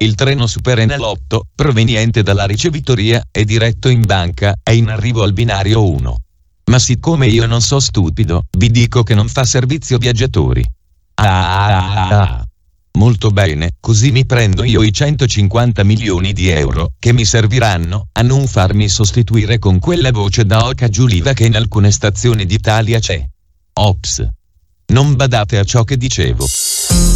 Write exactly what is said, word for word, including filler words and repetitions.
Il treno Superenalotto, proveniente dalla ricevitoria e diretto in banca, è in arrivo al binario uno. Ma siccome io non so stupido, vi dico che non fa servizio viaggiatori. Ah, ah, ah, ah. Molto bene, così mi prendo io i centocinquanta milioni di euro, che mi serviranno, a non farmi sostituire con quella voce da oca giuliva che in alcune stazioni d'Italia c'è. Ops. Non badate a ciò che dicevo.